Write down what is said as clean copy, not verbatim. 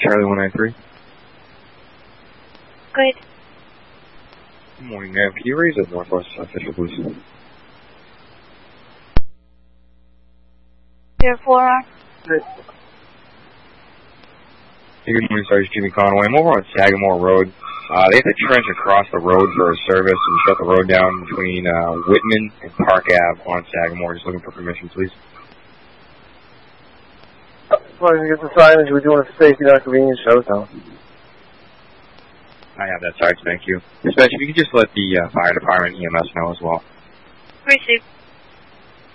Charlie 193. Good. Good morning, ma'am. Can you raise the Northwest official, please? 04. Good. Hey, good morning, Sergeant Jimmy Conway. I'm over on Sagamore Road. They had to trench across the road for a service and shut the road down between Whitman and Park Ave on Sagamore. Just looking for permission, please. Well, you get the signage. We're doing a safety, not convenience showdown. I have that, Sarge. Thank you. Dispatch, if you could just let the fire department EMS know as well. Received.